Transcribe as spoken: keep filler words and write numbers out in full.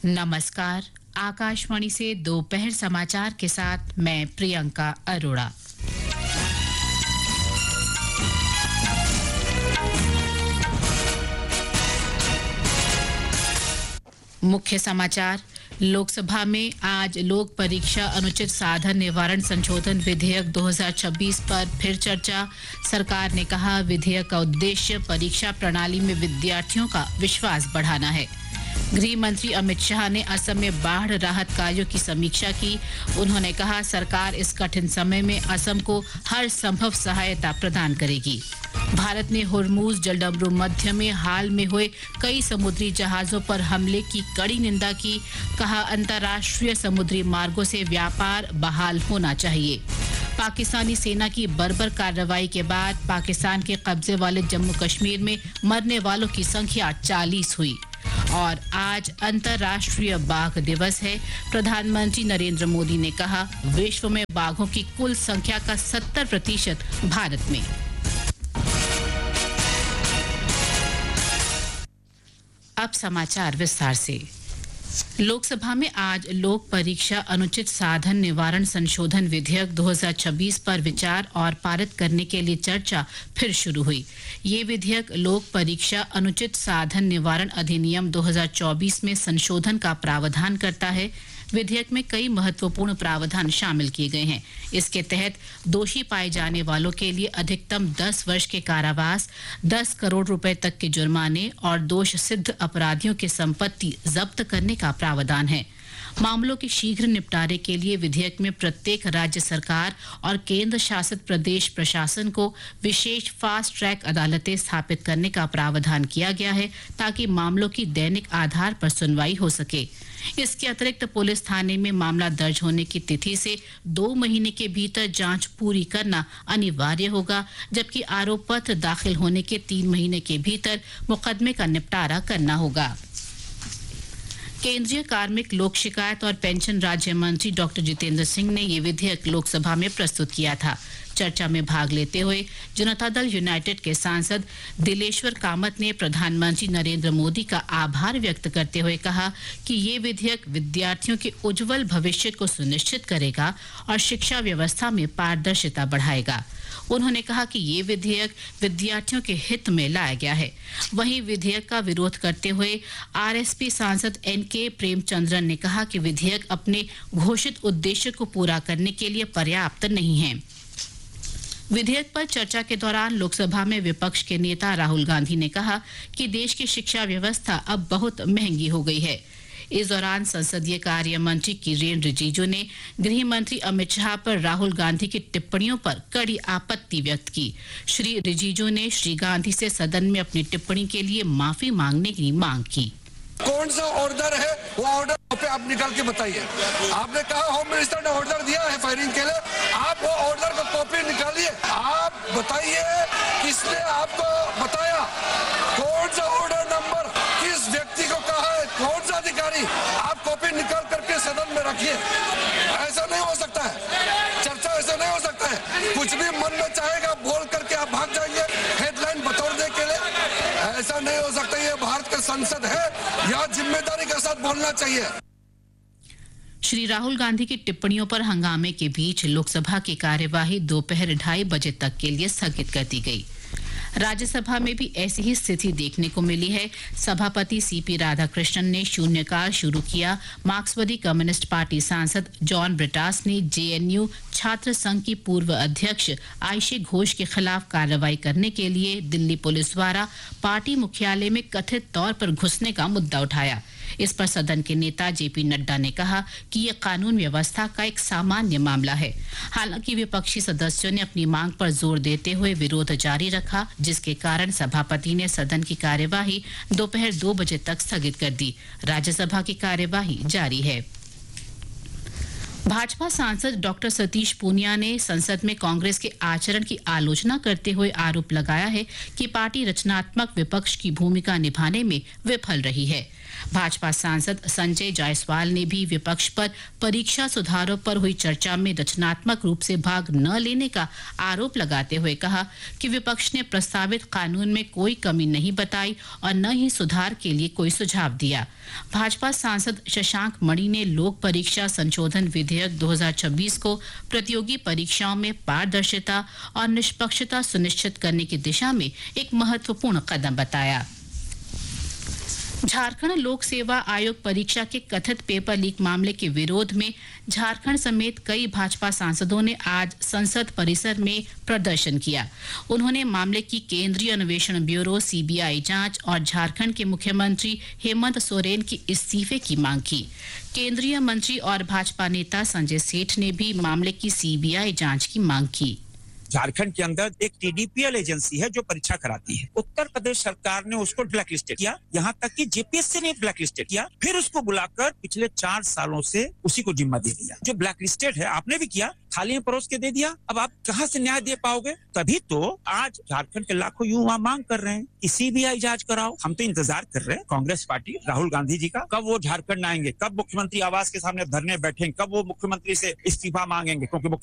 नमस्कार, आकाशवाणी से दोपहर समाचार के साथ मैं प्रियंका अरोड़ा। मुख्य समाचार। लोकसभा में आज लोक परीक्षा अनुचित साधन निवारण संशोधन विधेयक दो हज़ार छब्बीस पर फिर चर्चा। सरकार ने कहा, विधेयक का उद्देश्य परीक्षा प्रणाली में विद्यार्थियों का विश्वास बढ़ाना है। गृह मंत्री अमित शाह ने असम में बाढ़ राहत कार्यों की समीक्षा की। उन्होंने कहा, सरकार इस कठिन समय में असम को हर संभव सहायता प्रदान करेगी। भारत ने होर्मुज जलडमरू मध्य में हाल में हुए कई समुद्री जहाजों पर हमले की कड़ी निंदा की। कहा, अंतर्राष्ट्रीय समुद्री मार्गों से व्यापार बहाल होना चाहिए। पाकिस्तानी सेना की बर्बर कार्रवाई के बाद पाकिस्तान के कब्जे वाले जम्मू कश्मीर में मरने वालों की संख्या चालीस हुई। और आज अंतर्राष्ट्रीय बाघ दिवस है। प्रधानमंत्री नरेंद्र मोदी ने कहा, विश्व में बाघों की कुल संख्या का सत्तर प्रतिशत भारत में। अब समाचार विस्तार से। लोकसभा में आज लोक परीक्षा अनुचित साधन निवारण संशोधन विधेयक दो हज़ार छब्बीस पर विचार और पारित करने के लिए चर्चा फिर शुरू हुई। ये विधेयक लोक परीक्षा अनुचित साधन निवारण अधिनियम दो हज़ार चौबीस में संशोधन का प्रावधान करता है। विधेयक में कई महत्वपूर्ण प्रावधान शामिल किए गए हैं। इसके तहत दोषी पाए जाने वालों के लिए अधिकतम दस वर्ष के कारावास, दस करोड़ रुपए तक के जुर्माने और दोष सिद्ध अपराधियों की संपत्ति जब्त करने का प्रावधान है। मामलों के शीघ्र निपटारे के लिए विधेयक में प्रत्येक राज्य सरकार और केंद्र शासित प्रदेश प्रशासन को विशेष फास्ट ट्रैक अदालतें स्थापित करने का प्रावधान किया गया है, ताकि मामलों की दैनिक आधार पर सुनवाई हो सके। इसके अतिरिक्त पुलिस थाने में मामला दर्ज होने की तिथि से दो महीने के भीतर जांच पूरी करना अनिवार्य होगा, जबकि आरोप पत्र दाखिल होने के तीन महीने के भीतर मुकदमे का निपटारा करना होगा। केंद्रीय कार्मिक, लोक शिकायत और पेंशन राज्य मंत्री डॉक्टर जितेंद्र सिंह ने ये विधेयक लोकसभा में प्रस्तुत किया था। चर्चा में भाग लेते हुए जनता दल यूनाइटेड के सांसद दिलेश्वर कामत ने प्रधानमंत्री नरेंद्र मोदी का आभार व्यक्त करते हुए कहा कि ये विधेयक विद्यार्थियों के उज्जवल भविष्य को सुनिश्चित करेगा और शिक्षा व्यवस्था में पारदर्शिता बढ़ाएगा। उन्होंने कहा कि ये विधेयक विद्यार्थियों के हित में लाया गया है। वहीं विधेयक का विरोध करते हुए आरएसपी सांसद एन के प्रेमचंद्रन ने कहा कि विधेयक अपने घोषित उद्देश्य को पूरा करने के लिए पर्याप्त नहीं है। विधेयक पर चर्चा के दौरान लोकसभा में विपक्ष के नेता राहुल गांधी ने कहा कि देश की शिक्षा व्यवस्था अब बहुत महंगी हो गई है। इस दौरान संसदीय कार्य मंत्री किरेन रिजिजू ने गृह मंत्री अमित शाह पर राहुल गांधी की टिप्पणियों पर कड़ी आपत्ति व्यक्त की। श्री रिजिजू ने श्री गांधी से सदन में अपनी टिप्पणी के लिए माफी मांगने की मांग की। कौन सा ऑर्डर है वो ऑर्डर पे आप निकाल के बताइए। आपने कहा होम मिनिस्टर ने ऑर्डर दिया है फायरिंग के लिए, आप वो ऑर्डर का कॉपी निकालिए। आप बताइए किसने आपको बताया, कौन सा ऑर्डर नंबर किस व्यक्ति को कहा है, कौन सा अधिकारी, आप कॉपी निकाल करके सदन में रखिए। ऐसा नहीं हो सकता है, चर्चा ऐसा नहीं हो सकता है। कुछ भी मन में चाहेगा बोल करके आप भाग जाएंगे हेडलाइन बतौरने के लिए। ऐसा नहीं हो सकता। ये भारत का संसद है, यहाँ जिम्मेदारी के साथ बोलना चाहिए। श्री राहुल गांधी की टिप्पणियों पर हंगामे के बीच लोकसभा की कार्यवाही दोपहर ढाई बजे तक के लिए स्थगित कर दी गई। राज्यसभा में भी ऐसी ही स्थिति देखने को मिली है। सभापति सीपी राधाकृष्णन ने शून्यकाल शुरू किया। मार्क्सवादी कम्युनिस्ट पार्टी सांसद जॉन ब्रिटास ने जेएनयू छात्र संघ की पूर्व अध्यक्ष आयशे घोष के खिलाफ कार्रवाई करने के लिए दिल्ली पुलिस द्वारा पार्टी मुख्यालय में कथित तौर पर घुसने का मुद्दा उठाया। इस पर सदन के नेता जेपी नड्डा ने कहा कि यह कानून व्यवस्था का एक सामान्य मामला है। हालांकि विपक्षी सदस्यों ने अपनी मांग पर जोर देते हुए विरोध जारी रखा, जिसके कारण सभापति ने सदन की कार्यवाही दोपहर दो बजे तक स्थगित कर दी। राज्यसभा की कार्यवाही जारी है। भाजपा सांसद डॉक्टर सतीश पूनिया ने संसद में कांग्रेस के आचरण की आलोचना करते हुए आरोप लगाया है कि पार्टी रचनात्मक विपक्ष की भूमिका निभाने में विफल रही है। भाजपा सांसद संजय जायसवाल ने भी विपक्ष पर परीक्षा सुधारों पर हुई चर्चा में रचनात्मक रूप से भाग न लेने का आरोप लगाते हुए कहा कि विपक्ष ने प्रस्तावित कानून में कोई कमी नहीं बताई और न ही सुधार के लिए कोई सुझाव दिया। भाजपा सांसद शशांक मणि ने लोक परीक्षा संशोधन विधेयक दो हज़ार छब्बीस को प्रतियोगी परीक्षाओं में पारदर्शिता और निष्पक्षता सुनिश्चित करने की दिशा में एक महत्वपूर्ण कदम बताया। झारखंड लोक सेवा आयोग परीक्षा के कथित पेपर लीक मामले के विरोध में झारखंड समेत कई भाजपा सांसदों ने आज संसद परिसर में प्रदर्शन किया। उन्होंने मामले की केंद्रीय अन्वेषण ब्यूरो सीबीआई जांच और झारखंड के मुख्यमंत्री हेमंत सोरेन की इस्तीफे की मांग की। केंद्रीय मंत्री और भाजपा नेता संजय सेठ ने भी मामले की सीबीआई जांच की मांग की। झारखंड के अंदर एक टीडीपीएल एजेंसी है जो परीक्षा कराती है। उत्तर प्रदेश सरकार ने उसको ब्लैकलिस्टेड किया, यहाँ तक कि जेपीएससी ने ब्लैकलिस्टेड किया, फिर उसको बुलाकर पिछले चार सालों से उसी को जिम्मा दे दिया। जो ब्लैकलिस्टेड है आपने भी किया, थाली में परोस के दे दिया, अब आप कहां से न्याय दे पाओगे? तभी तो आज झारखंड के लाखों युवा मांग कर रहे हैं कि सीबीआई जांच कराओ। हम तो इंतजार कर रहे हैं कांग्रेस पार्टी राहुल गांधी जी का, कब वो झारखंड आएंगे, कब मुख्यमंत्री आवास के सामने धरने बैठेंगे, कब वो मुख्यमंत्री से इस्तीफा मांगेंगे, क्योंकि